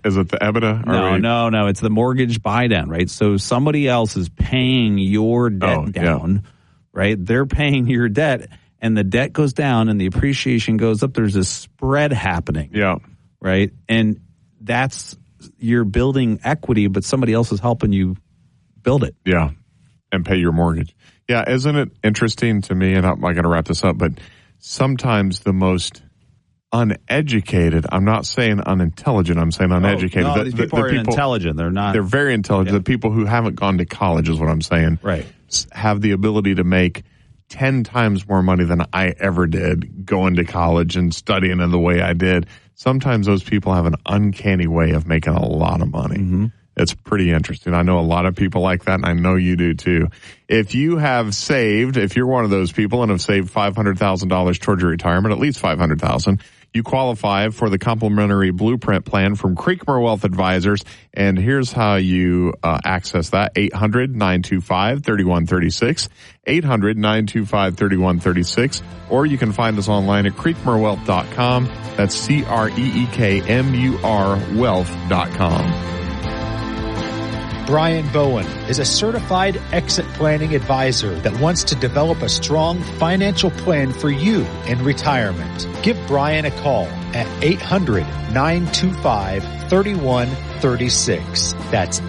Is it the EBITDA? No. It's the mortgage buy down, right? So somebody else is paying your debt down, right? They're paying your debt, and the debt goes down, and the appreciation goes up. There's a spread happening, right? And you're building equity, but somebody else is helping you build it, and pay your mortgage. Yeah, isn't it interesting to me? And I'm going to wrap this up, but sometimes the most uneducated, I'm not saying unintelligent, I'm saying uneducated. No, these people are intelligent. They're not. They're very intelligent. The people who haven't gone to college is what I'm saying. Right. Have the ability to make 10 times more money than I ever did going to college and studying in the way I did. Sometimes those people have an uncanny way of making a lot of money. Mm-hmm. It's pretty interesting. I know a lot of people like that, and I know you do too. If you have saved, if you're one of those people and have saved $500,000 towards your retirement, at least $500,000, you qualify for the complimentary blueprint plan from Creekmore Wealth Advisors. And here's how you access that. 800-925-3136. 800-925-3136. Or you can find us online at creekmorewealth.com. That's CREEKMUR wealth.com. Brian Bowen is a certified exit planning advisor that wants to develop a strong financial plan for you in retirement. Give Brian a call at 800-925-3136. That's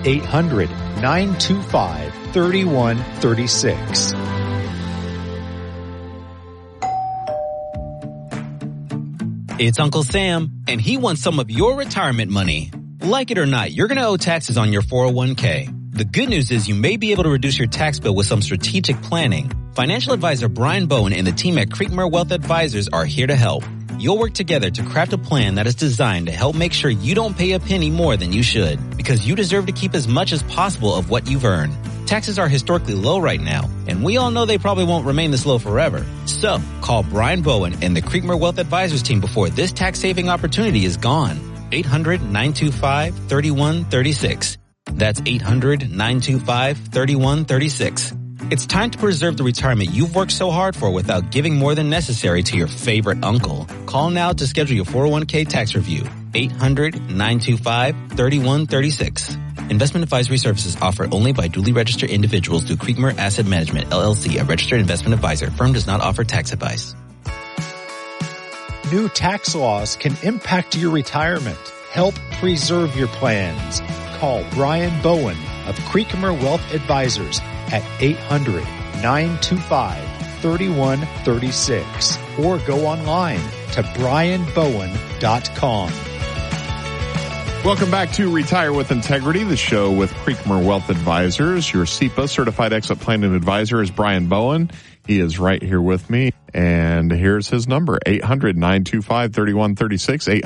800-925-3136. It's Uncle Sam, and he wants some of your retirement money. Like it or not, you're going to owe taxes on your 401k. The good news is you may be able to reduce your tax bill with some strategic planning. Financial advisor Brian Bowen and the team at Creekmore Wealth Advisors are here to help. You'll work together to craft a plan that is designed to help make sure you don't pay a penny more than you should, because you deserve to keep as much as possible of what you've earned. Taxes are historically low right now, and we all know they probably won't remain this low forever. So, call Brian Bowen and the Creekmore Wealth Advisors team before this tax-saving opportunity is gone. 800-925-3136. That's 800-925-3136. It's time to preserve the retirement you've worked so hard for without giving more than necessary to your favorite uncle. Call now to schedule your 401k tax review. 800-925-3136. Investment advisory services offered only by duly registered individuals through Creekmore Asset Management, LLC, a registered investment advisor. Firm does not offer tax advice. New tax laws can impact your retirement. Help preserve your plans. Call Brian Bowen of Creekmore Wealth Advisors at 800-925-3136 or go online to brianbowen.com. Welcome back to Retire with Integrity, the show with Creekmore Wealth Advisors. Your SEPA certified exit planning advisor is Brian Bowen. He is right here with me, and here's his number, 800-925-3136,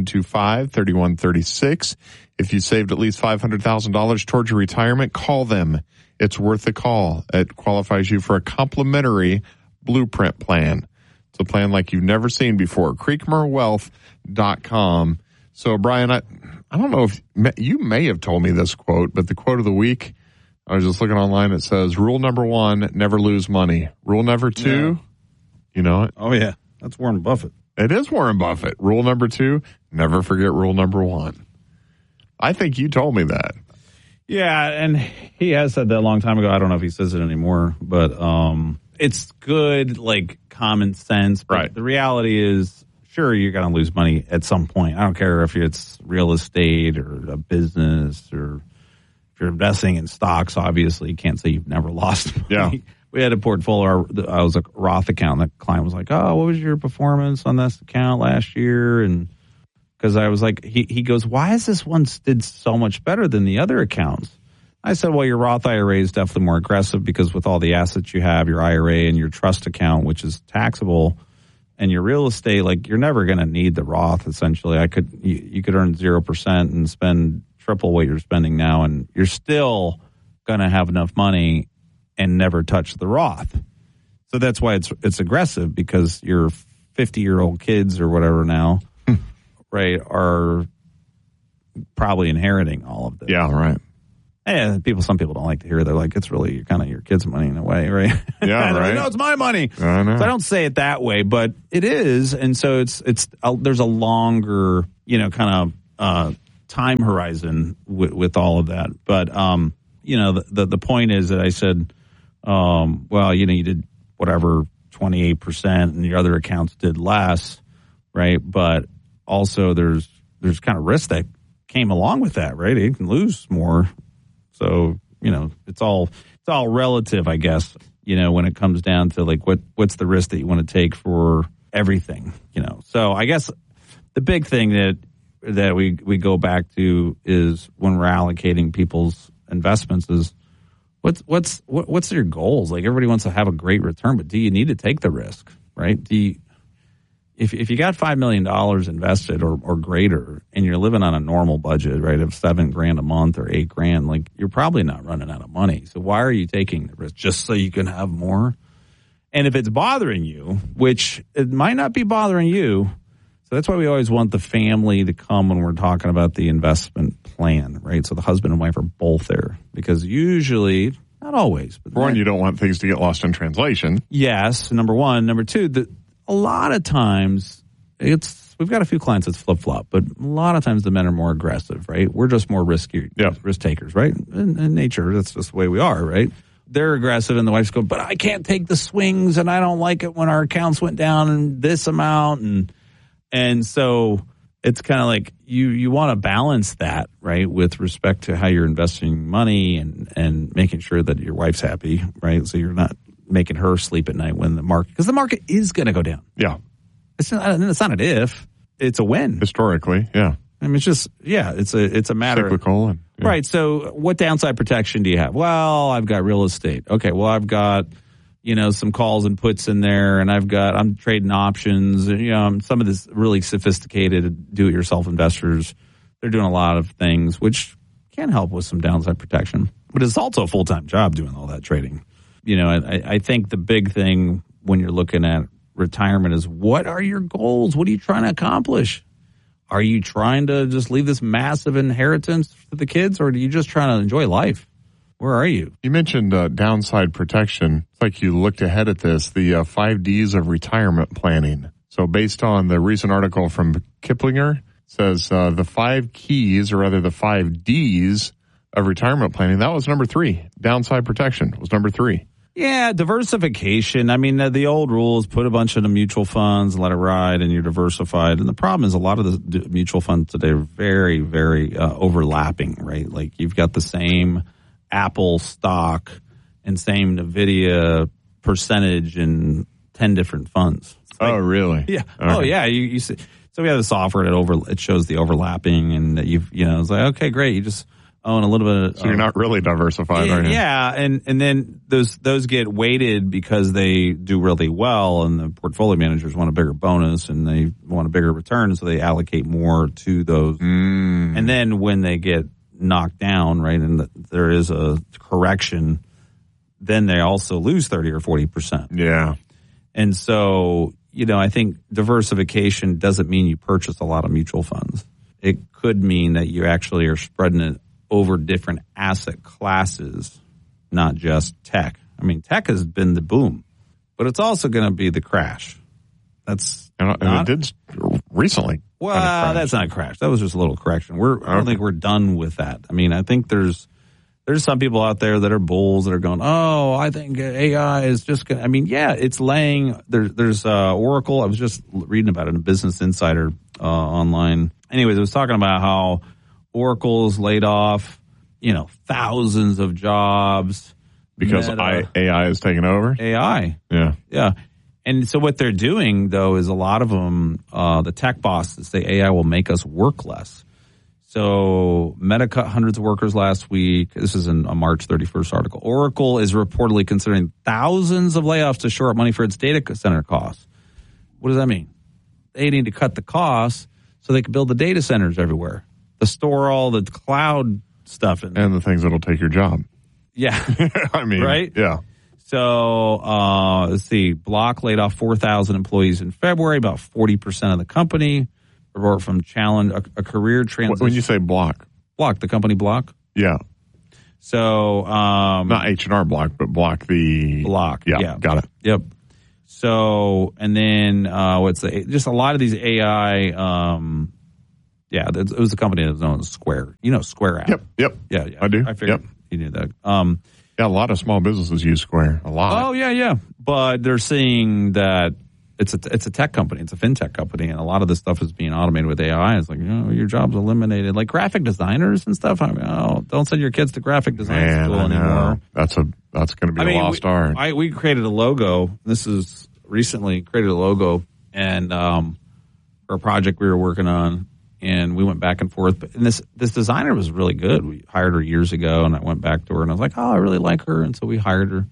800-925-3136. If you saved at least $500,000 towards your retirement, call them. It's worth a call. It qualifies you for a complimentary blueprint plan. It's a plan like you've never seen before. CreekmoreWealth.com. So, Brian, I don't know if you may have told me this quote, but the quote of the week, I was just looking online. It says, rule number 1, never lose money. Rule number 2, you know it? Oh, yeah. That's Warren Buffett. It is Warren Buffett. Rule number 2, never forget rule number 1. I think you told me that. Yeah, and he has said that a long time ago. I don't know if he says it anymore, but it's good, like, common sense. But right. The reality is, sure, you're going to lose money at some point. I don't care if it's real estate or a business or if you're investing in stocks. Obviously, you can't say you've never lost money. Yeah. We had a portfolio. I was a Roth account. The client was like, "Oh, what was your performance on this account last year?" And because I was like, he goes, "Why is this one did so much better than the other accounts?" I said, "Well, your Roth IRA is definitely more aggressive because with all the assets you have, your IRA and your trust account, which is taxable, and your real estate, like you're never going to need the Roth. Essentially, you could earn 0% and spend triple what you're spending now, and you're still going to have enough money and never touch the Roth. So that's why it's aggressive, because your 50-year-old kids or whatever now, right, are probably inheriting all of this. Yeah, right. And some people don't like to hear. They're like, it's really kind of your kids' money in a way, right? Yeah, right. No, it's my money. I know. So I don't say it that way, but it is, and so there's a longer, kind of time horizon with all of that. But, the point is that I said, you did whatever 28% and your other accounts did less, right? But also there's kind of risk that came along with that, right? You can lose more. So, it's all relative, I guess, when it comes down to like what's the risk that you want to take for everything, So I guess the big thing that we go back to is when we're allocating people's investments is what's your goals? Like everybody wants to have a great return, but do you need to take the risk, right? If you got $5 million invested or greater and you're living on a normal budget, right, of $7,000 a month or $8,000, like you're probably not running out of money. So why are you taking the risk? Just so you can have more? And if it's bothering you, which it might not be bothering you, so that's why we always want the family to come when we're talking about the investment plan, right? So the husband and wife are both there because usually, not always. But one, you don't want things to get lost in translation. Yes, number one. Number two, a lot of times we've got a few clients that's flip-flop, but a lot of times the men are more aggressive, right? We're just more risk takers, right? In nature, that's just the way we are, right? They're aggressive and the wife's going, but I can't take the swings and I don't like it when our accounts went down in this amount. And so it's kind of like you want to balance that, right, with respect to how you're investing money and making sure that your wife's happy, right? So you're not making her sleep at night when because the market is going to go down. Yeah. It's not an if, it's a when. Historically, yeah. I mean, it's a matter cyclical. Right. So what downside protection do you have? Well, I've got real estate. Okay. Well, I've got, some calls and puts in there and I'm trading options. Some of this really sophisticated do-it-yourself investors, they're doing a lot of things which can help with some downside protection, but it's also a full-time job doing all that trading. I think the big thing when you're looking at retirement is what are your goals? What are you trying to accomplish? Are you trying to just leave this massive inheritance to the kids, or are you just trying to enjoy life? Where are you? You mentioned downside protection. It's like you looked ahead at this, the 5 Ds of retirement planning. So based on the recent article from Kiplinger, says the 5 keys, or rather the 5 Ds of retirement planning, that was number 3. Downside protection was number 3. Yeah, diversification. I mean, the old rule is put a bunch into mutual funds, let it ride, and you're diversified. And the problem is a lot of the mutual funds today are very, very overlapping, right? Like you've got the same Apple stock and same NVIDIA percentage in 10 different funds. Like, oh, really? Yeah. Okay. Oh, yeah. You see, so we have the software that it shows the overlapping, and that it's like, okay, great. You just own a little bit of, so you're not really diversified, are you? Yeah, and then those get weighted because they do really well, and the portfolio managers want a bigger bonus and they want a bigger return, so they allocate more to those. And then when they get knocked down, right, and there is a correction, then they also lose 30 or 40%. Yeah. And so, I think diversification doesn't mean you purchase a lot of mutual funds. It could mean that you actually are spreading it over different asset classes, not just tech. I mean, tech has been the boom, but it's also going to be the crash. That's it did recently. Well, that's not a crash. That was just a little correction. I don't think we're done with that. I mean, I think there's some people out there that are bulls that are going, oh, I think AI is just going to, I mean, yeah, it's laying, there's Oracle. I was just reading about it in Business Insider online. Anyways, it was talking about how Oracle's laid off, thousands of jobs. Because AI is taking over? AI. Yeah. Yeah. And so what they're doing, though, is a lot of them, the tech bosses say AI will make us work less. So Meta cut hundreds of workers last week. This is in a March 31st article. Oracle is reportedly considering thousands of layoffs to shore up money for its data center costs. What does that mean? They need to cut the costs so they can build the data centers everywhere, to store all the cloud stuff in there. And the things that'll take your job. Yeah. I mean, right? Yeah. So, let's see. Block laid off 4,000 employees in February, about 40% of the company. Report from Challenge, a career transition. When you say Block? Block, the company Block? Yeah. So, not H&R Block, but Block the... Block. Yeah. Got it. Yep. So, and then, just a lot of these AI, Yeah, it was a company that was known as Square. You know Square app. Yep. Yeah. I do. I figured you knew that. Yeah, a lot of small businesses use Square. A lot. Oh, yeah. But they're seeing that it's a tech company. It's a fintech company, and a lot of this stuff is being automated with AI. It's like, your job's eliminated. Like graphic designers and stuff. I mean, don't send your kids to graphic design school anymore. That's going to be a lost art. We created a logo. This is recently created a logo, and for a project we were working on, and we went back and forth. And this designer was really good. We hired her years ago, and I went back to her, and I was like, I really like her, and so we hired her.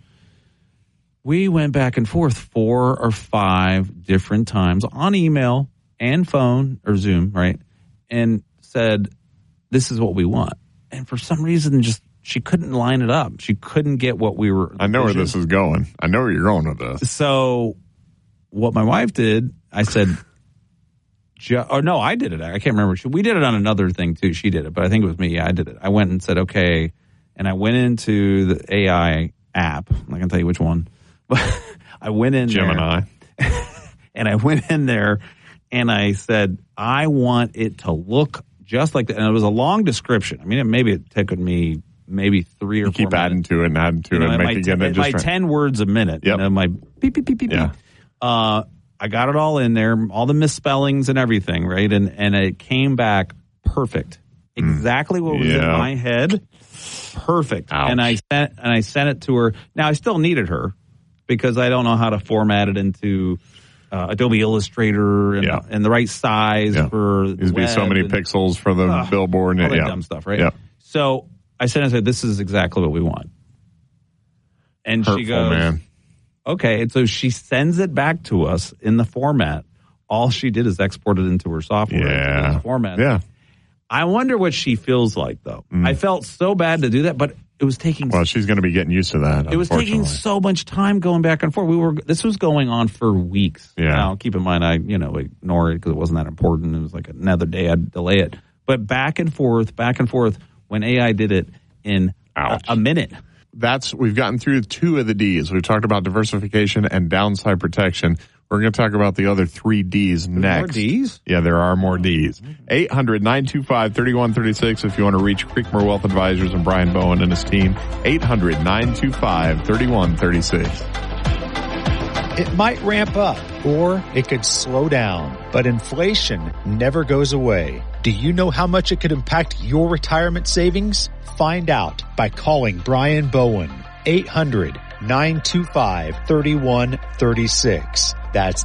We went back and forth 4 or 5 different times on email and phone or Zoom, right? And said, this is what we want. And for some reason, she couldn't line it up. She couldn't get what we were. I know where this is going. I know where you're going with this. So what my wife did, I said, no, I did it. I can't remember. We did it on another thing too. She did it, but I think it was me. Yeah, I did it. I went and said, okay. And I went into the AI app. I'm not going to tell you which one. But I went in Gemini. And I went in there and I said, I want it to look just like that. And it was a long description. I mean, it took me maybe 3 or 4 keep adding to it and adding to it. Make it by 10 words a minute. Yep. My beep, beep, beep, beep, yeah. beep. I got it all in there, all the misspellings and everything, right? And it came back perfect. Exactly what was in my head. Perfect. Ouch. And I sent it to her. Now I still needed her because I don't know how to format it into Adobe Illustrator and the right size for the web. Be so many pixels for the billboard and all that dumb stuff, right? Yeah. So I sent her and said, this is exactly what we want. And Hurtful, she goes, man. Okay. And so she sends it back to us in the format. All she did is export it into her software. Yeah. Format. Yeah. I wonder what she feels like, though. I felt so bad to do that, but it was taking. Well, she's going to be getting used to that. It was taking so much time going back and forth. This was going on for weeks. Yeah. Now, keep in mind, I ignored it because it wasn't that important. It was like another day I'd delay it. But back and forth, when AI did it in a minute. We've gotten through 2 of the D's. We've talked about diversification and downside protection. We're going to talk about the other 3 D's next. More D's? Yeah, there are more D's. 800-925-3136 if you want to reach Creekmore Wealth Advisors and Brian Bowen and his team. 800-925-3136. It might ramp up or it could slow down, but inflation never goes away. Do you know how much it could impact your retirement savings? Find out by calling Brian Bowen. 800-925-3136. That's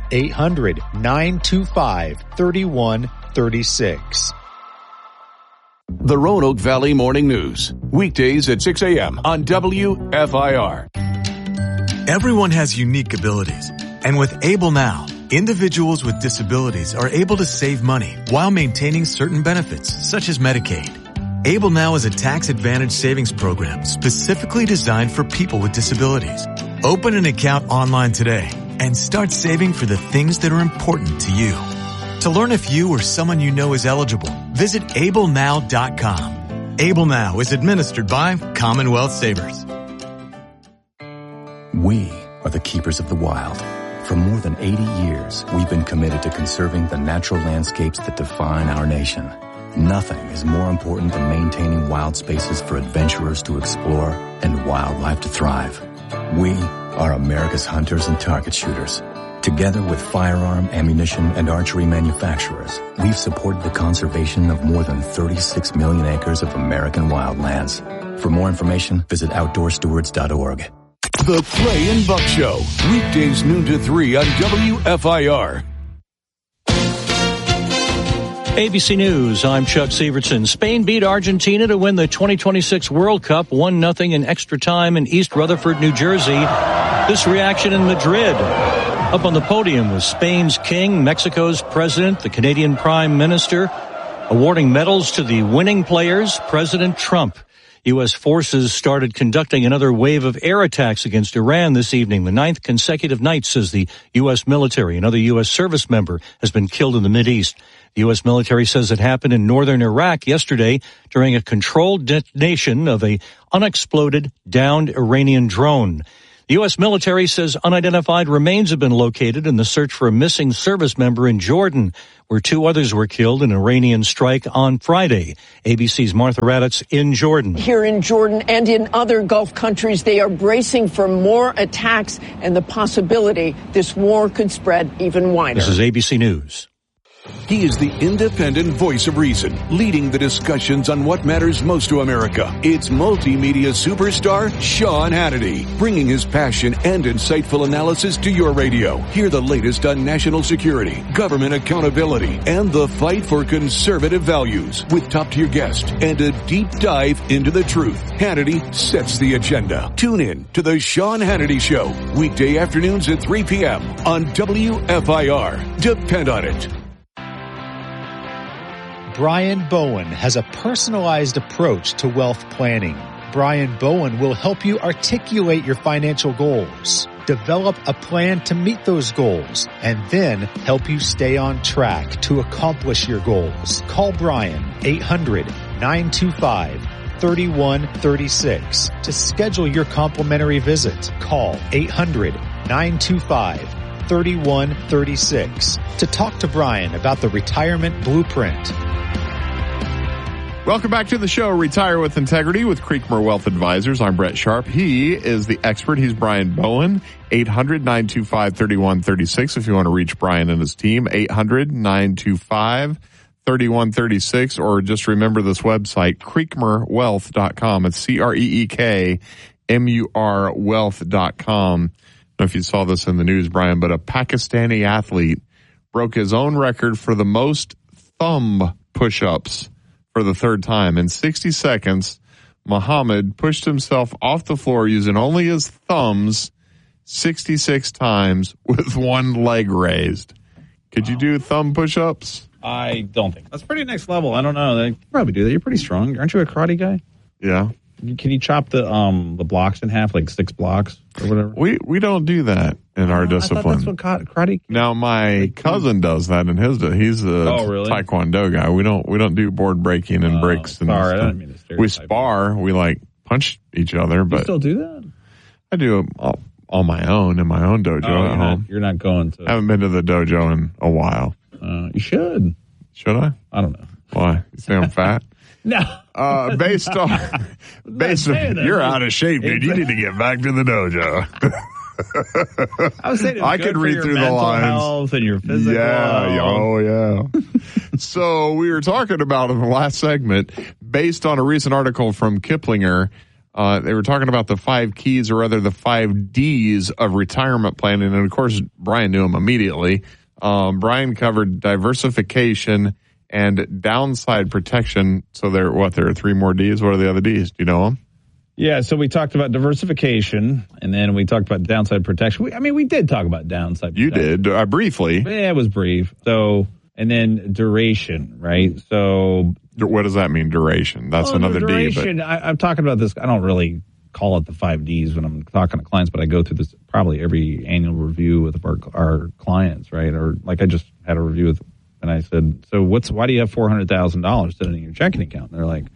800-925-3136. The Roanoke Valley Morning News. Weekdays at 6 a.m. on WFIR. Everyone has unique abilities. And with Able Now, individuals with disabilities are able to save money while maintaining certain benefits, such as Medicaid. Able Now is a tax-advantaged savings program specifically designed for people with disabilities. Open an account online today and start saving for the things that are important to you. To learn if you or someone you know is eligible, visit ablenow.com. Able Now is administered by Commonwealth Savers. We are the keepers of the wild. For more than 80 years, we've been committed to conserving the natural landscapes that define our nation. Nothing is more important than maintaining wild spaces for adventurers to explore and wildlife to thrive. We are America's hunters and target shooters. Together with firearm, ammunition, and archery manufacturers, we've supported the conservation of more than 36 million acres of American wildlands. For more information, visit OutdoorStewards.org. The Clay and Buck Show. Weekdays noon to 3 on WFIR. ABC News, I'm Chuck Severson. Spain beat Argentina to win the 2026 World Cup 1-0 in extra time in East Rutherford, New Jersey. This reaction in Madrid. Up on the podium was Spain's king, Mexico's president, the Canadian prime minister, awarding medals to the winning players, President Trump. U.S. forces started conducting another wave of air attacks against Iran this evening, the 9th consecutive night, says the U.S. military. Another U.S. service member has been killed in the Mideast. The U.S. military says it happened in northern Iraq yesterday during a controlled detonation of a unexploded, downed Iranian drone. The U.S. military says unidentified remains have been located in the search for a missing service member in Jordan, where 2 others were killed in an Iranian strike on Friday. ABC's Martha Raddatz in Jordan. Here in Jordan and in other Gulf countries, they are bracing for more attacks and the possibility this war could spread even wider. This is ABC News. He is the independent voice of reason, leading the discussions on what matters most to America. It's multimedia superstar Sean Hannity, bringing his passion and insightful analysis to your radio. Hear the latest on national security, government accountability, and the fight for conservative values with top-tier guests and a deep dive into the truth. Hannity sets the agenda. Tune in to the Sean Hannity Show, weekday afternoons at 3 p.m. on WFIR. Depend on it. Brian Bowen has a personalized approach to wealth planning. Brian Bowen will help you articulate your financial goals, develop a plan to meet those goals, and then help you stay on track to accomplish your goals. Call Brian 800-925-3136 to schedule your complimentary visit. Call 800-925-3136 to talk to Brian about the Retirement Blueprint. Welcome back to the show, Retire with Integrity with Creekmore Wealth Advisors. I'm Brett Sharp. He is the expert. He's Brian Bowen. 800-925-3136 if you want to reach Brian and his team. 800-925-3136, or just remember this website, creekmorewealth.com. It's CREEKMUR wealth.com. I don't know if you saw this in the news, Brian, but a Pakistani athlete broke his own record for the most thumb push-ups for the 3rd time. In 60 seconds, Muhammad pushed himself off the floor using only his thumbs 66 times with one leg raised. Could you do thumb push-ups? I don't think. That's pretty next level. I don't know. They probably do that. You're pretty strong. Aren't you a karate guy? Yeah. Can you chop the blocks in half, like 6 blocks or whatever? We don't do that in our discipline. I thought that's what karate. Now my cousin does that in his. He's a really? Taekwondo guy. We don't do board breaking and breaks. And sorry, I didn't mean to stereotype. We spar. We punch each other. But you still do that? I do it on my own in my own dojo at home. You're not going to. I haven't been to the dojo in a while. You should. Should I? I don't know. Why? You say I'm fat? No. Based on you're out of shape, dude. You need to get back to the dojo. I was saying I could read through the lines. Health and your physical. Yeah. Oh, yeah. So we were talking about in the last segment, based on a recent article from Kiplinger, they were talking about the 5 keys, or rather the 5 Ds of retirement planning. And of course, Brian knew them immediately. Brian covered diversification and downside protection. So there are 3 more Ds. What are the other Ds? Do you know them? Yeah, so we talked about diversification, and then we talked about downside protection. We did talk about downside protection. You did, briefly. Yeah, it was brief. So, and then duration, right? So, what does that mean, duration? That's another duration, D. But I'm talking about this. I don't really call it the 5 Ds when I'm talking to clients, but I go through this probably every annual review with our clients, right? Or like I just had a review with, and I said, so why do you have $400,000 sitting in your checking account? And they're like,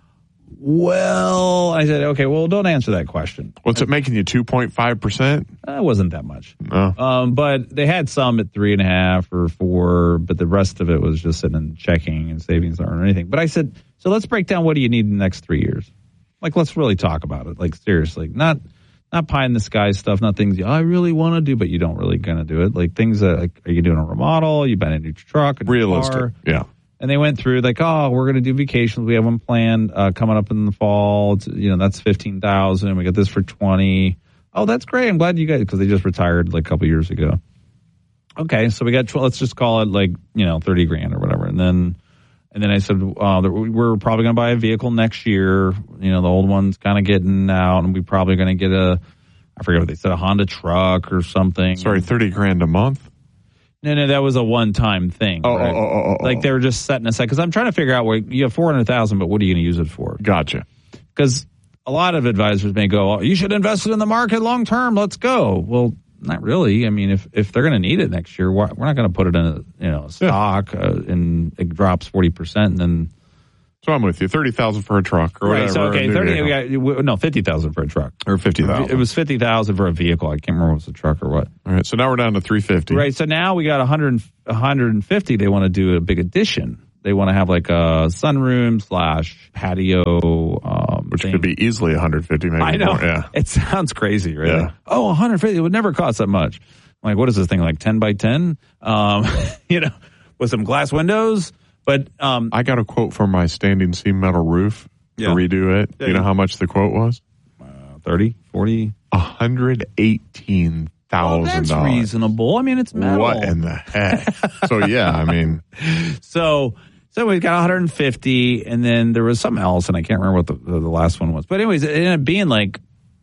well, I said, okay, well, don't answer that question. What's it making you, 2.5%? It wasn't that much. No. But they had some at 3.5 or 4, but the rest of it was just sitting in checking and savings or anything. But I said, so let's break down, what do you need in the next 3 years? Like, let's really talk about it. Like, seriously, not pie in the sky stuff, not things I really want to do, but you don't really going to do it. Like things that, like, are you doing a remodel? You buying a new truck? Realistic. Car? Yeah. And they went through like, oh, we're going to do vacations. We have one planned coming up in the fall. It's, that's $15,000. We got this for $20,000. Oh, that's great. I'm glad you guys, because they just retired like a couple years ago. Okay, so we got let's just call it like $30,000 or whatever. And then I said, we're probably going to buy a vehicle next year. The old one's kind of getting out, and we're probably going to get I forget what they said, a Honda truck or something. Sorry, $30,000 a month? No, that was a one-time thing. Oh. Like they were just setting aside, because I'm trying to figure out where you have $400,000, but what are you going to use it for? Gotcha. Because a lot of advisors may go, oh, you should invest it in the market long term. Let's go. Well, not really. I mean, if they're going to need it next year, we're not going to put it in a stock and it drops 40%, and then So I'm with you. 30,000 for a truck or whatever. Right. So okay, 50,000 for a truck or 50,000. It was 50,000 for a vehicle. I can't remember if it was a truck or what. All right. So now we're down to 350. Right. So now we got 150. They want to do a big addition. They want to have like a sunroom / patio, which could be easily 150. Maybe I know. More. Yeah. It sounds crazy, right? Yeah. Like, 150. It would never cost that much. I'm like, what is this thing, like 10 by 10? With some glass windows. But I got a quote for my standing seam metal roof to redo it. Yeah. You know how much the quote was? 30, 40? $118,000. Oh, that's reasonable. I mean, it's metal. What in the heck? So, yeah, I mean. So we got 150, and then there was something else, and I can't remember what the last one was. But anyways, it ended up being like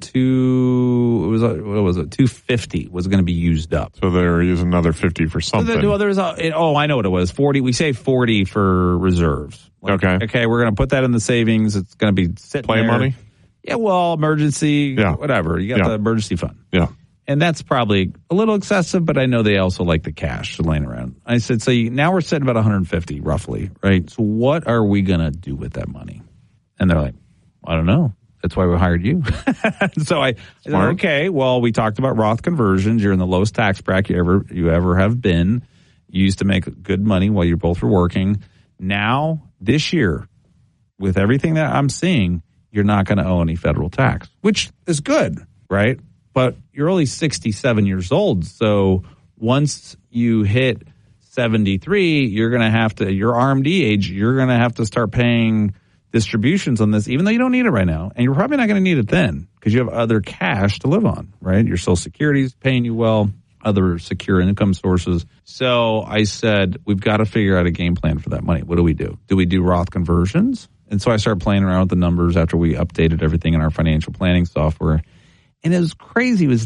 250 was going to be used up. So they were using another 50 for something. I know what it was. 40. We say 40 for reserves. Okay, we're going to put that in the savings. It's going to be sitting play there. Money. Yeah, well, emergency. Yeah. Whatever. You got the emergency fund. Yeah. And that's probably a little excessive, but I know they also like the cash laying around. I said, so now we're sitting about 150 roughly, right? So what are we going to do with that money? And they're like, I don't know. That's why we hired you. So I said, okay, well, we talked about Roth conversions. You're in the lowest tax bracket you ever have been. You used to make good money while you both were working. Now, this year, with everything that I'm seeing, you're not going to owe any federal tax, which is good, right? But you're only 67 years old. So once you hit 73, you're going to have to, your RMD age, you're going to have to start paying distributions on this, even though you don't need it right now. And you're probably not going to need it then because you have other cash to live on, right? Your Social Security is paying you well, other secure income sources. So I said, we've got to figure out a game plan for that money. What do we do? Do we do Roth conversions? And so I started playing around with the numbers after we updated everything in our financial planning software. And it was crazy. It was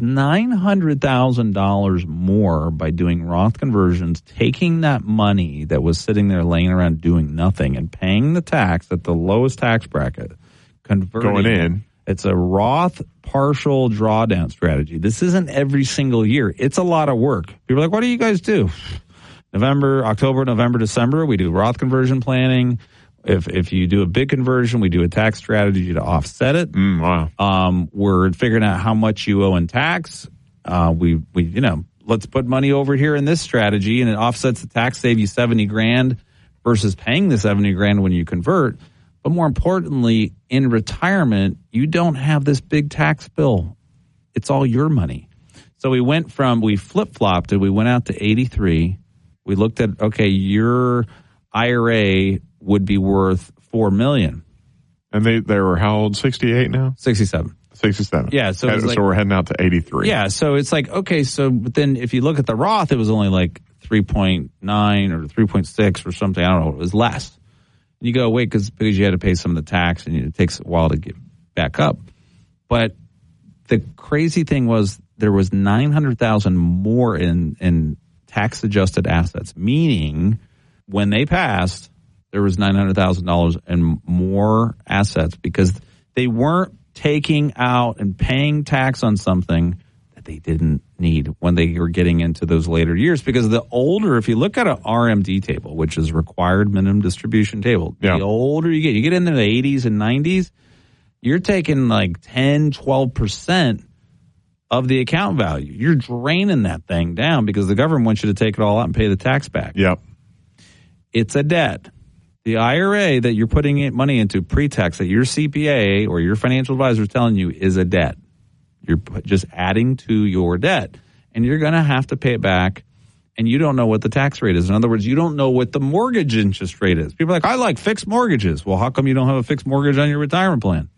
$900,000 more by doing Roth conversions, taking that money that was sitting there laying around doing nothing and paying the tax at the lowest tax bracket, converting going in. It's a Roth partial drawdown strategy. This isn't every single year. It's a lot of work. People are like, what do you guys do? October, November, December, we do Roth conversion planning. If you do a big conversion, we do a tax strategy to offset it. Wow. We're figuring out how much you owe in tax. We let's put money over here in this strategy, and it offsets the tax, save you $70,000 versus paying the $70,000 when you convert. But more importantly, in retirement, you don't have this big tax bill. It's all your money. So we flip-flopped it. We went out to 83. We looked at, okay, your IRA would be worth $4 million. And they were how old? 68 now? 67. 67. Yeah. So we're heading out to 83. Yeah. So it's like, okay, but then if you look at the Roth, it was only like 3.9 or 3.6 or something. I don't know. It was less. And you go, wait, because you had to pay some of the tax and it takes a while to get back up. But the crazy thing was there was $900,000 more in tax adjusted assets, meaning when they passed, there was $900,000 and more assets because they weren't taking out and paying tax on something that they didn't need when they were getting into those later years. Because the older, if you look at an RMD table, which is required minimum distribution table, the older you get into the 80s and 90s, you're taking like 10, 12% of the account value. You're draining that thing down because the government wants you to take it all out and pay the tax back. Yep. It's a debt. The IRA that you're putting money into pre-tax that your CPA or your financial advisor is telling you is a debt. You're just adding to your debt, and you're going to have to pay it back, and you don't know what the tax rate is. In other words, you don't know what the mortgage interest rate is. People are like, I like fixed mortgages. Well, how come you don't have a fixed mortgage on your retirement plan?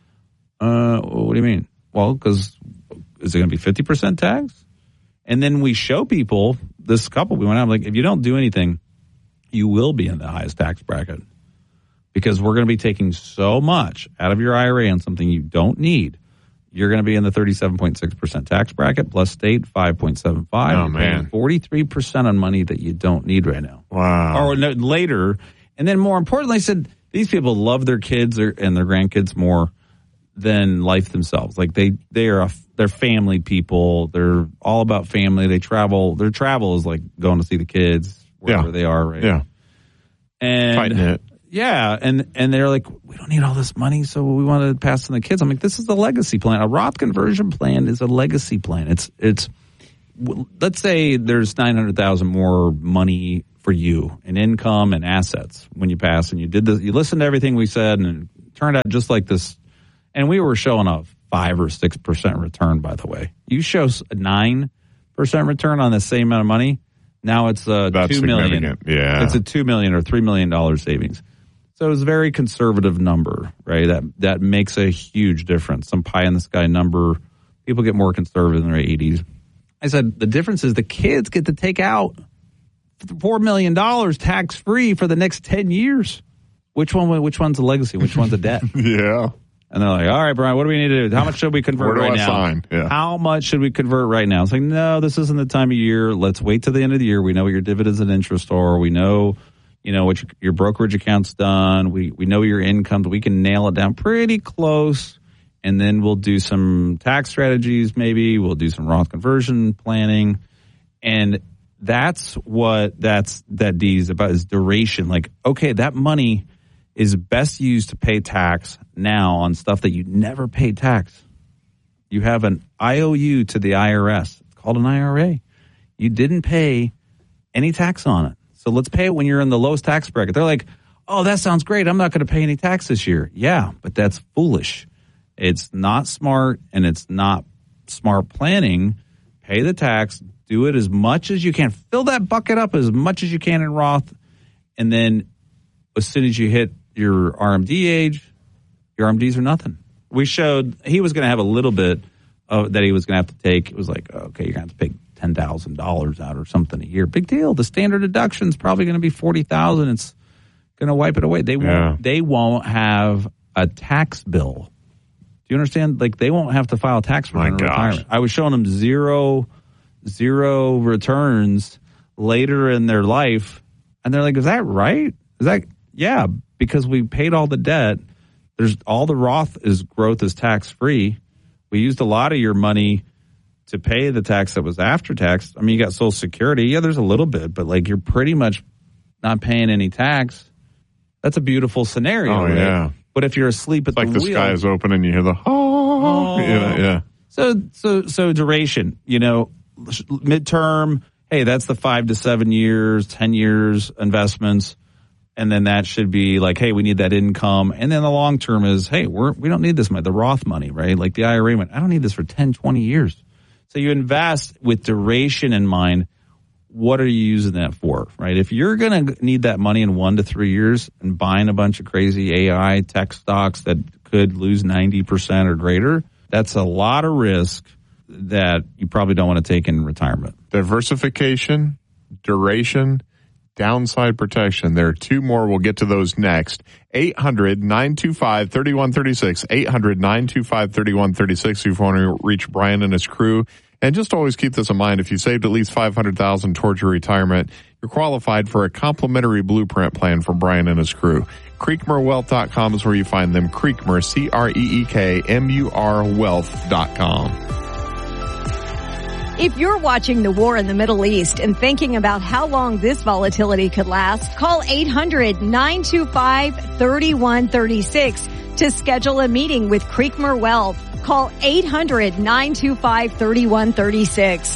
What do you mean? Well, because is it going to be 50% tax? And then we show people, this couple, we went out, like, if you don't do anything, you will be in the highest tax bracket because we're going to be taking so much out of your IRA on something you don't need. You're going to be in the 37.6% tax bracket plus state 5.75. Oh, man. 43% on money that you don't need right now. Wow. Or later. And then more importantly, I said these people love their kids and their grandkids more than life themselves. Like they're family people. They're all about family. They travel. Their travel is like going to see the kids wherever they are, right? Yeah. And fighting it. Yeah, and they're like, we don't need all this money, so we want to pass on the kids. I'm like, this is a legacy plan. A Roth conversion plan is a legacy plan. It's let's say there's $900,000 more money for you in income and assets when you pass, and you did this. You listened to everything we said, and it turned out just like this. And we were showing a 5 or 6% return, by the way. You show a 9% return on the same amount of money. Now it's $2 million. Yeah, it's a $2 million or $3 million savings. So it's a very conservative number, right? That makes a huge difference. Some pie in the sky number. People get more conservative in their 80s. I said the difference is the kids get to take out $4 million tax free for the next 10 years. Which one's a legacy? Which one's a debt? Yeah. And they're like, all right, Brian, what do we need to do? How much should we convert right now? Sign? Yeah. How much should we convert right now? It's like, no, this isn't the time of year. Let's wait till the end of the year. We know what your dividends and interest are. We know, what your brokerage account's done. We know your income. We can nail it down pretty close. And then we'll do some tax strategies maybe. We'll do some Roth conversion planning. And that's what that D is about, is duration. Like, okay, that money is best used to pay tax now on stuff that you never paid tax. You have an IOU to the IRS. It's called an IRA. You didn't pay any tax on it. So let's pay it when you're in the lowest tax bracket. They're like, oh, that sounds great. I'm not going to pay any tax this year. Yeah, but that's foolish. It's not smart, and it's not smart planning. Pay the tax. Do it as much as you can. Fill that bucket up as much as you can in Roth. And then as soon as you hit your RMD age, your RMDs are nothing. We showed he was going to have a little bit that he was going to have to take. It was like, okay, you're going to have to pay $10,000 out or something a year. Big deal. The standard deduction is probably going to be $40,000. It's going to wipe it away. They won't have a tax bill. Do you understand? Like, they won't have to file a tax return in retirement. I was showing them zero returns later in their life, and they're like, is that right? Yeah, because we paid all the debt. There's all the Roth growth is tax free. We used a lot of your money to pay the tax that was after tax. I mean, you got Social Security. Yeah, there's a little bit, but like, you're pretty much not paying any tax. That's a beautiful scenario. Oh, right? yeah. But if you're asleep at the wheel, like the sky is open and you hear the yeah. So duration, midterm. Hey, that's the 5 to 7 years, 10 years investments. And then that should be like, hey, we need that income. And then the long term is, hey, we don't need this money, the Roth money, right? Like the IRA money. I don't need this for 10, 20 years. So you invest with duration in mind. What are you using that for, right? If you're going to need that money in 1 to 3 years and buying a bunch of crazy AI tech stocks that could lose 90% or greater, that's a lot of risk that you probably don't want to take in retirement. Diversification, duration, downside protection. There are two more. We'll get to those next. 800-925-3136. 800-925-3136 if you want to reach Brian and his crew. And just always keep this in mind. If you saved at least $500,000 towards your retirement, you're qualified for a complimentary blueprint plan from Brian and his crew. CreekMurWealth.com is where you find them. Creekmur, CREEKMUR Wealth.com. If you're watching the war in the Middle East and thinking about how long this volatility could last, call 800-925-3136 to schedule a meeting with Creekmur Wealth. Call 800-925-3136.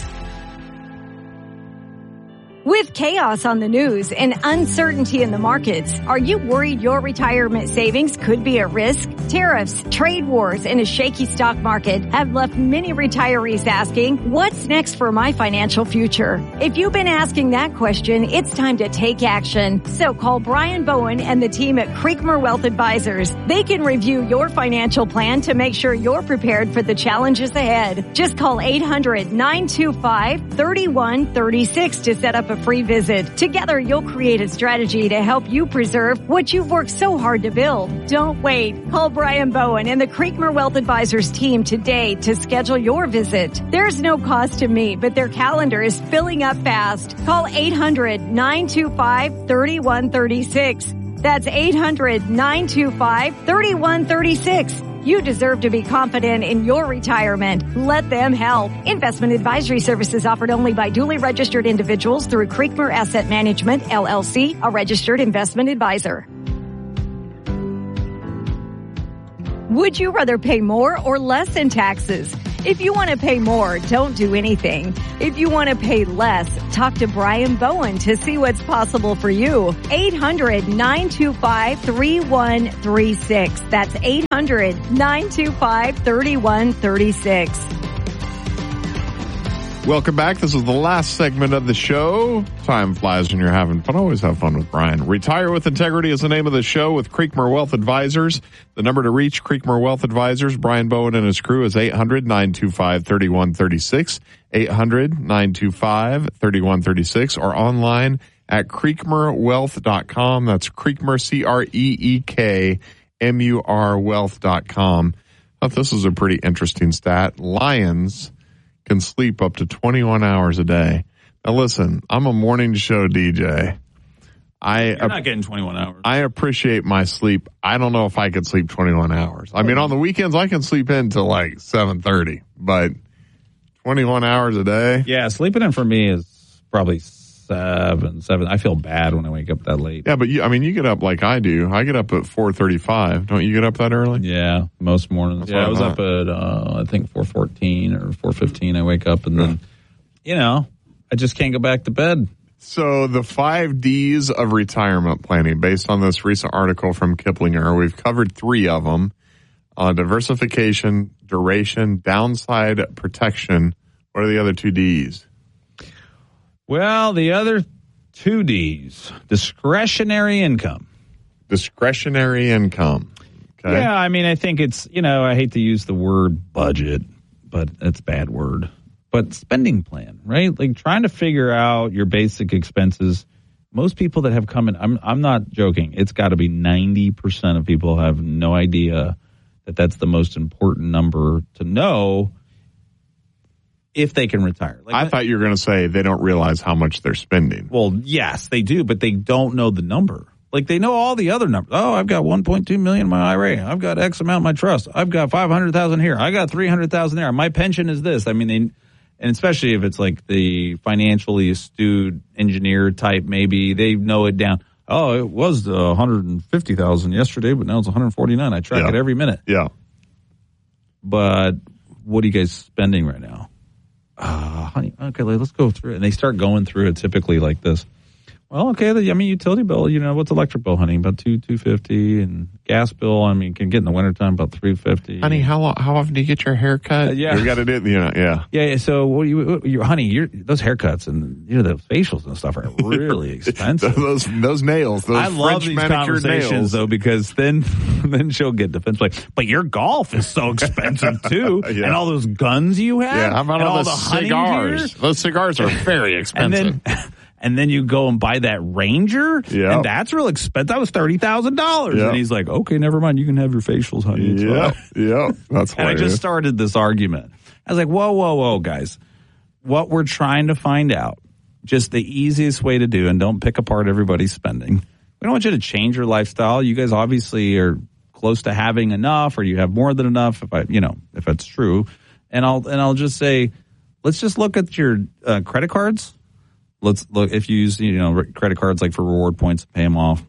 With chaos on the news and uncertainty in the markets, are you worried your retirement savings could be at risk? Tariffs, trade wars, and a shaky stock market have left many retirees asking, what's next for my financial future? If you've been asking that question, it's time to take action. So call Brian Bowen and the team at Creekmur Wealth Advisors. They can review your financial plan to make sure you're prepared for the challenges ahead. Just call 800-925-3136 to set up a free visit. Together, you'll create a strategy to help you preserve what you've worked so hard to build. Don't wait. Call Brian Bowen and the Creekmur Wealth Advisors team today to schedule your visit. There's no cost to meet, but their calendar is filling up fast. Call 800-925-3136. That's 800-925-3136. You deserve to be confident in your retirement. Let them help. Investment advisory services offered only by duly registered individuals through Creekmur Asset Management, LLC, a registered investment advisor. Would you rather pay more or less in taxes? If you want to pay more, don't do anything. If you want to pay less, talk to Brian Bowen to see what's possible for you. 800-925-3136. That's 800-925-3136. Welcome back. This is the last segment of the show. Time flies when you're having fun. Always have fun with Brian. Retire with Integrity is the name of the show with Creekmore Wealth Advisors. The number to reach Creekmore Wealth Advisors, Brian Bowen and his crew, is 800-925-3136, 800-925-3136, or online at creekmorewealth.com. That's Creekmore, CREEKMUR wealth.com. I thought this was a pretty interesting stat. Lions can sleep up to 21 hours a day. Now listen, I'm a morning show DJ. You're not getting 21 hours. I appreciate my sleep. I don't know if I could sleep 21 hours. I mean, on the weekends, I can sleep in till like 7:30, but 21 hours a day? Yeah, sleeping in for me is probably 7. I feel bad when I wake up that late. Yeah, but you get up like I do. I get up at 4:35. Don't you get up that early? Yeah, most mornings. I was up at, I think 4:14 or 4:15. I wake up and then, I just can't go back to bed. So the 5 Ds of retirement planning, based on this recent article from Kiplinger, we've covered 3 of them. Diversification, duration, downside protection. What are the other 2 Ds? Well, the other 2 Ds, discretionary income. Discretionary income. Okay. Yeah, I mean, I think it's, I hate to use the word budget, but it's a bad word. But spending plan, right? Like trying to figure out your basic expenses. Most people that have come in, I'm not joking, it's got to be 90% of people have no idea that that's the most important number to know if they can retire. Like, I thought you were going to say they don't realize how much they're spending. Well, yes, they do, but they don't know the number. Like they know all the other numbers. Oh, I've got 1.2 million in my IRA. I've got X amount in my trust. I've got 500,000 here. I got 300,000 there. My pension is this. I mean, and especially if it's like the financially astute engineer type, maybe they know it down. Oh, it was 150,000 yesterday, but now it's 149. I track it every minute. Yeah. But what are you guys spending right now? Honey, okay, let's go through it. And they start going through it typically like this. Well, okay, utility bill, what's electric bill, honey? About $250, and gas bill, can get in the wintertime about $350. Honey, how often do you get your hair cut? Yeah. You got to do it, yeah. Yeah, so honey, those haircuts and, the facials and stuff are really expensive. those nails, those I love French these manicured conversations, nails. though, because then she'll get defensive. Like, but your golf is so expensive, too. Yeah. And all those guns you have. Yeah, how about all the cigars? Those cigars are very expensive. And then you go and buy that Ranger, and that's real expensive. That was $30,000. Yep. And he's like, okay, never mind. You can have your facials, honey. Yeah, that's hilarious. And I just started this argument. I was like, whoa, guys. What we're trying to find out, just the easiest way to do, and don't pick apart everybody's spending. We don't want you to change your lifestyle. You guys obviously are close to having enough, or you have more than enough, if that's true. And I'll just say, let's just look at your credit cards. Let's look if you use credit cards like for reward points, pay them off.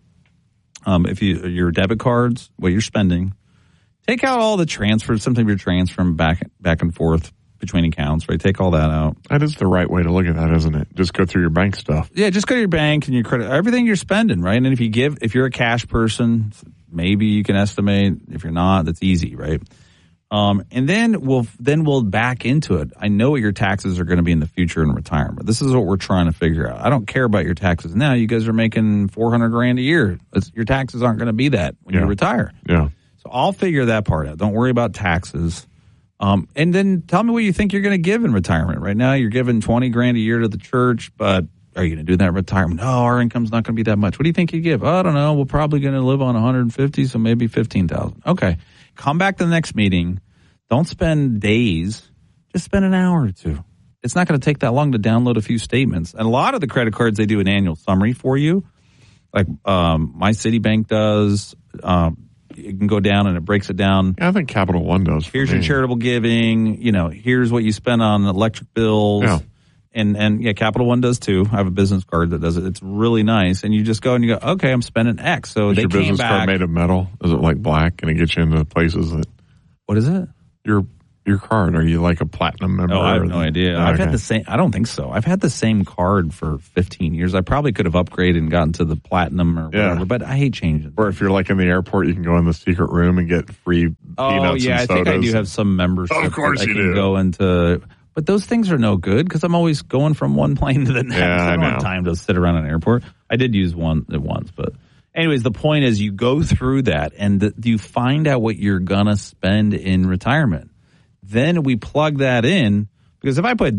If your debit cards, what you're spending, take out all the transfers. Sometimes you're transferring back and forth between accounts, right? Take all that out. That is the right way to look at that, isn't it? Just go through your bank stuff. Yeah, just go to your bank and your credit, everything you're spending, right? And then if you're a cash person, maybe you can estimate. If you're not, that's easy, right? And then we'll back into it. I know what your taxes are going to be in the future in retirement. This is what we're trying to figure out. I don't care about your taxes now. You guys are making $400,000 a year. Your taxes aren't going to be that when you retire. Yeah. So I'll figure that part out. Don't worry about taxes. And then tell me what you think you're going to give in retirement. Right now, you're giving $20,000 a year to the church, but are you going to do that in retirement? No, our income's not going to be that much. What do you think you give? I don't know. We're probably going to live on $150,000, so maybe $15,000. Okay. Come back to the next meeting. Don't spend days. Just spend an hour or two. It's not going to take that long to download a few statements. And a lot of the credit cards, they do an annual summary for you. Like my Citibank does. You can go down and it breaks it down. Yeah, I think Capital One does. Here's your charitable giving. Here's what you spent on electric bills. And yeah, Capital One does too. I have a business card that does it. It's really nice. And you just go and you go, okay, I'm spending X. So Is they your came business back. card made of metal? Is it like black and it gets you into places that... What is it? Your card, are you like a platinum member? Oh, I have no idea. Okay. I've had the same. I don't think so. I've had the same card for 15 years. I probably could have upgraded and gotten to the platinum or whatever, but I hate changing. Or if you're like in the airport, you can go in the secret room and get free peanuts and sodas. I think I do have some membership. Of course that I you can do. go into. But those things are no good because I'm always going from one plane to the next. Yeah, I don't I have know. time to sit around an airport. I did use one at once, but anyways, the point is you go through that and you find out what you're gonna spend in retirement. Then we plug that in because if I put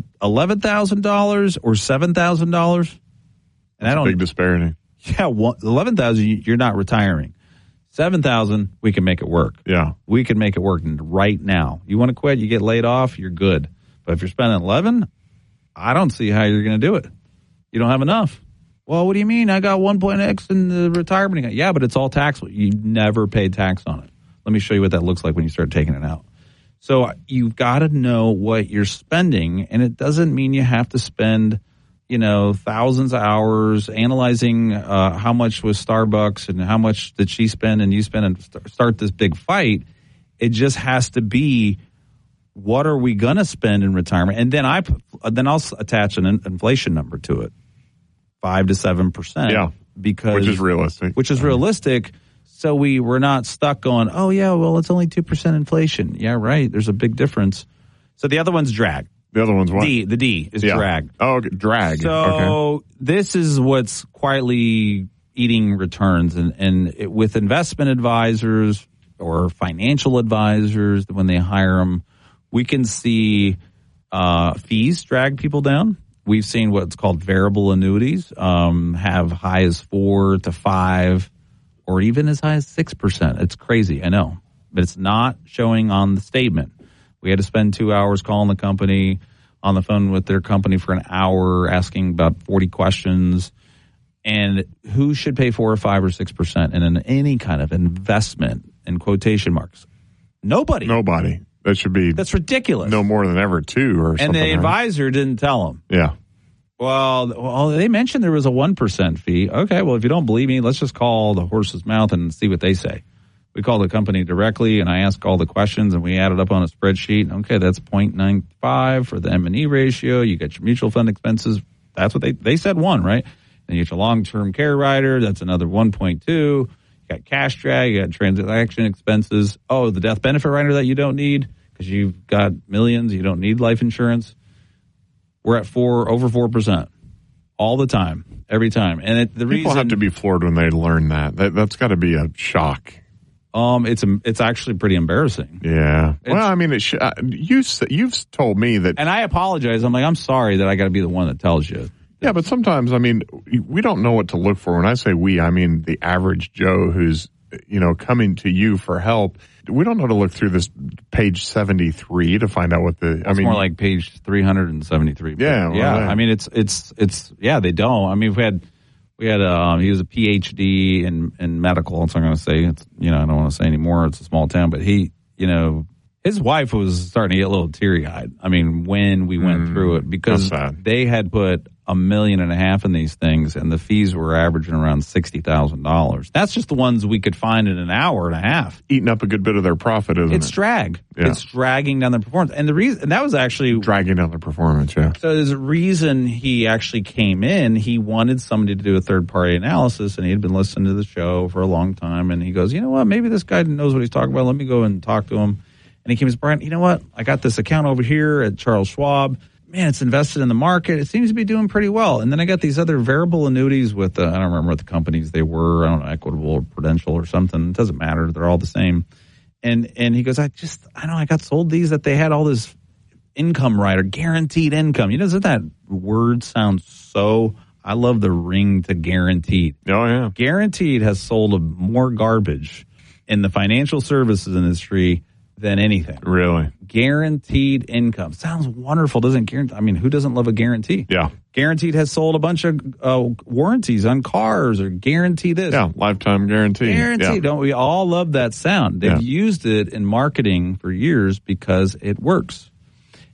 $11,000 or $7,000, and I don't big disparity. Yeah, $11,000 you're not retiring. $7,000 we can make it work. Yeah, we can make it work right now. You want to quit, you get laid off, you're good. But if you're spending 11, I don't see how you're going to do it. You don't have enough. Well, what do you mean? I got 1.X in the retirement account. Yeah, but it's all taxable. You never paid tax on it. Let me show you what that looks like when you start taking it out. So you've got to know what you're spending, and it doesn't mean you have to spend, thousands of hours analyzing how much was Starbucks and how much did she spend and you spend and start this big fight. It just has to be, what are we going to spend in retirement? And then I'll attach an inflation number to it, 5 to 7%. Yeah, because which is realistic. Realistic. So we're not stuck going, oh, yeah, well, it's only 2% inflation. Yeah, right. There's a big difference. So the other one's drag. The other one's what? The D is drag. Oh, okay. Drag. So this is what's quietly eating returns. And with investment advisors or financial advisors, when they hire them, we can see fees drag people down. We've seen what's called variable annuities have high as 4 to 5 or even as high as 6%. It's crazy, I know, but it's not showing on the statement. We had to spend 2 hours calling the company on the phone with their company for an hour, asking about 40 questions. And who should pay 4 or 5 or 6% in any kind of investment in quotation marks? Nobody. That should be. That's ridiculous. No more than ever 2 or something. And the advisor didn't tell them. Yeah. Well, they mentioned there was a 1% fee. Okay, well, if you don't believe me, let's just call the horse's mouth and see what they say. We called the company directly, and I asked all the questions, and we added up on a spreadsheet. Okay, that's 0.95 for the M&E ratio. You get your mutual fund expenses. That's what they said 1, right? Then you get your long-term care rider. That's another 1.2. You got cash drag. You got transaction expenses. Oh, the death benefit rider that you don't need because you've got millions. You don't need life insurance. We're at over 4% all the time, every time. And People have to be floored when they learn that. That's got to be a shock. It's actually pretty embarrassing. Yeah. Well, I mean, you've told me that, and I apologize. I'm like, I'm sorry that I got to be the one that tells you. Yeah, but sometimes, I mean, we don't know what to look for. When I say we, I mean the average Joe who's, coming to you for help. We don't know to look through this page 73 to find out what It's more like page 373. Yeah. Yeah. I mean, it's they don't. I mean, we had he was a PhD in medical. So I'm going to say I don't want to say anymore. It's a small town, but he, his wife was starting to get a little teary eyed. I mean, when we went through it, because they had put $1.5 million in these things, and the fees were averaging around $60,000. That's just the ones we could find in an hour and a half. Eating up a good bit of their profit, isn't it? It's drag. Yeah. It's dragging down their performance, and that was actually dragging down their performance. Yeah. So there's a reason he actually came in. He wanted somebody to do a third party analysis, and he had been listening to the show for a long time. And he goes, you know what? Maybe this guy knows what he's talking about. Let me go and talk to him. And he came and said, Brian, you know what? I got this account over here at Charles Schwab. Man, it's invested in the market. It seems to be doing pretty well. And then I got these other variable annuities with, I don't remember what the companies they were. I don't know, Equitable or Prudential or something. It doesn't matter. They're all the same. And he goes, I got sold these that they had all this income rider, guaranteed income. Doesn't that word sound so, I love the ring to guaranteed. Oh, yeah. Guaranteed has sold more garbage in the financial services industry than anything. Really? Guaranteed income. Sounds wonderful. Doesn't guarantee? I mean, who doesn't love a guarantee? Yeah. Guaranteed has sold a bunch of warranties on cars or guarantee this. Yeah, lifetime guarantee. Guarantee. Yeah. Don't we all love that sound? They've used it in marketing for years because it works.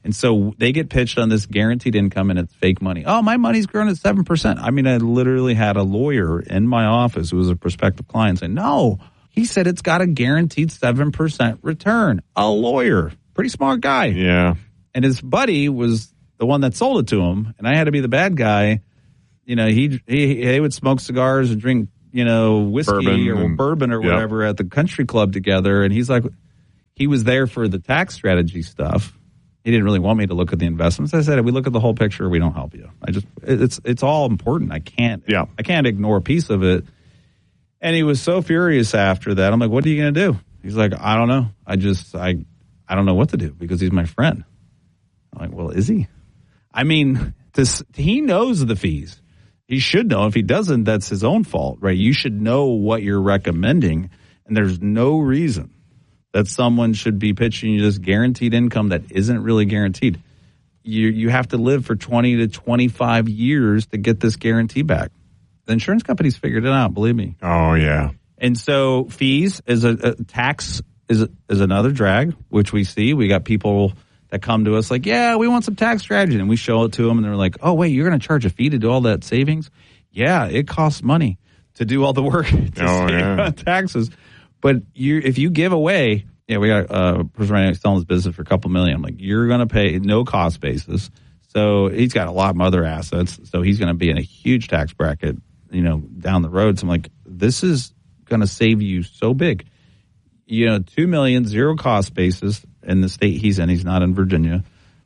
And so they get pitched on this guaranteed income, and it's fake money. Oh, my money's grown at 7%. I mean, I literally had a lawyer in my office who was a prospective client say, no, he said it's got a guaranteed 7% return. A lawyer, pretty smart guy. Yeah. And his buddy was the one that sold it to him, and I had to be the bad guy. You know, he would smoke cigars and drink, whiskey bourbon or whatever at the country club together. And he's like, he was there for the tax strategy stuff. He didn't really want me to look at the investments. I said, if we look at the whole picture, we don't help you. It's all important. I can't ignore a piece of it. And he was so furious after that. I'm like, what are you going to do? He's like, I don't know. I don't know what to do because he's my friend. I'm like, well, is he? I mean, he knows the fees. He should know. If he doesn't, that's his own fault, right? You should know what you're recommending, and there's no reason that someone should be pitching you this guaranteed income that isn't really guaranteed. You have to live for 20 to 25 years to get this guarantee back. The insurance companies figured it out, believe me. Oh, yeah. And so fees is a tax is another drag, which we see. We got people that come to us like, yeah, we want some tax strategy. And we show it to them, and they're like, oh, wait, you're going to charge a fee to do all that savings? Yeah, it costs money to do all the work to save on taxes. But if you give away, we got a person right now selling his business for a couple million. I'm like, you're going to pay no cost basis. So he's got a lot of other assets. So he's going to be in a huge tax bracket, down the road. So I'm like, this is going to save you so big. $2 million, zero cost basis in the state he's in. He's not in Virginia.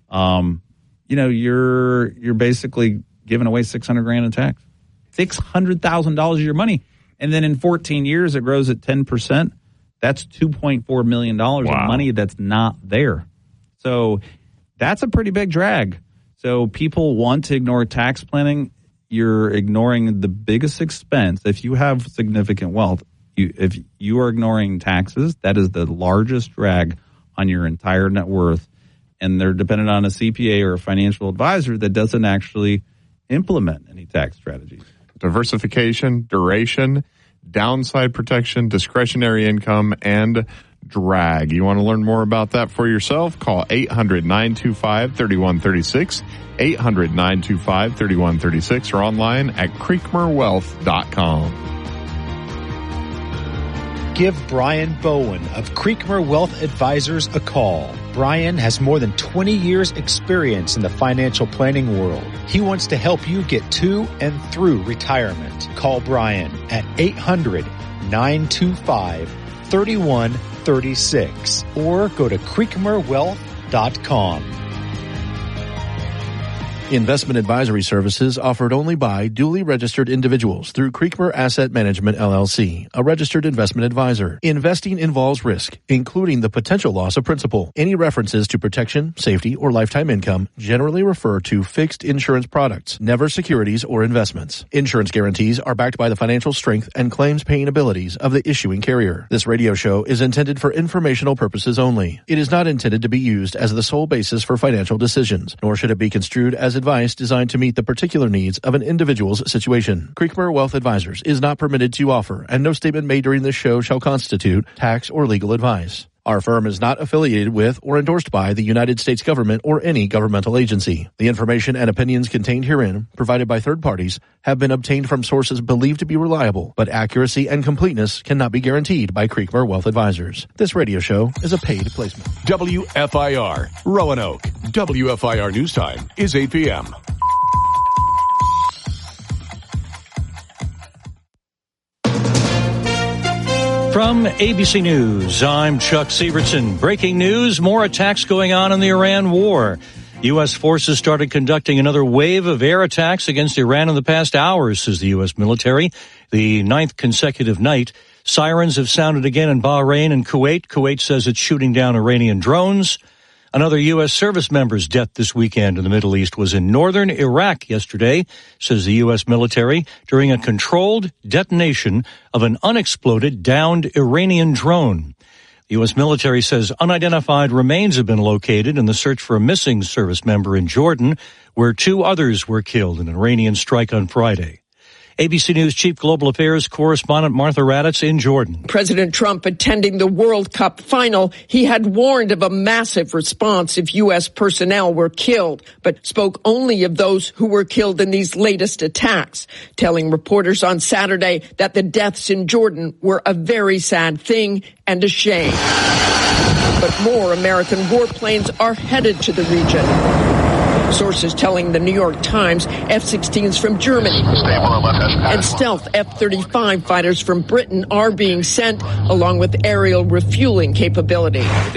You're basically giving away $600,000 in tax. $600,000 of your money. And then in 14 years, it grows at 10%. That's $2.4 million of money that's not there. So that's a pretty big drag. So people want to ignore tax planning. You're ignoring the biggest expense. If you have significant wealth, if you are ignoring taxes, that is the largest drag on your entire net worth. And they're dependent on a CPA or a financial advisor that doesn't actually implement any tax strategies. Diversification, duration, downside protection, discretionary income, and drag. You want to learn more about that for yourself? Call 800-925-3136, 800-925-3136, or online at creekmerwealth.com. Give Brian Bowen of Creekmer Wealth Advisors a call. Brian has more than 20 years experience in the financial planning world. He wants to help you get to and through retirement. Call Brian at 800-925-3136 or go to creekmerwealth.com. Investment advisory services offered only by duly registered individuals through Creekmer Asset Management, LLC, a registered investment advisor. Investing involves risk, including the potential loss of principal. Any references to protection, safety, or lifetime income generally refer to fixed insurance products, never securities or investments. Insurance guarantees are backed by the financial strength and claims paying abilities of the issuing carrier. This radio show is intended for informational purposes only. It is not intended to be used as the sole basis for financial decisions, nor should it be construed as advice designed to meet the particular needs of an individual's situation. Creekmer Wealth Advisors is not permitted to offer, and no statement made during this show shall constitute tax or legal advice. Our firm is not affiliated with or endorsed by the United States government or any governmental agency. The information and opinions contained herein, provided by third parties, have been obtained from sources believed to be reliable, but accuracy and completeness cannot be guaranteed by Creekmer Wealth Advisors. This radio show is a paid placement. WFIR, Roanoke. WFIR News Time is 8 p.m. From ABC News, I'm Chuck Severson. Breaking news, more attacks going on in the Iran war. U.S. forces started conducting another wave of air attacks against Iran in the past hours, says the U.S. military. The 9th consecutive night. Sirens have sounded again in Bahrain and Kuwait. Kuwait says it's shooting down Iranian drones. Another U.S. service member's death this weekend in the Middle East was in northern Iraq yesterday, says the U.S. military, during a controlled detonation of an unexploded downed Iranian drone. The U.S. military says unidentified remains have been located in the search for a missing service member in Jordan, where 2 others were killed in an Iranian strike on Friday. ABC News Chief Global Affairs Correspondent Martha Raddatz in Jordan. President Trump attending the World Cup final. He had warned of a massive response if U.S. personnel were killed, but spoke only of those who were killed in these latest attacks, telling reporters on Saturday that the deaths in Jordan were a very sad thing and a shame. But more American warplanes are headed to the region. Sources telling the New York Times F-16s from Germany and stealth F-35 fighters from Britain are being sent, along with aerial refueling capability.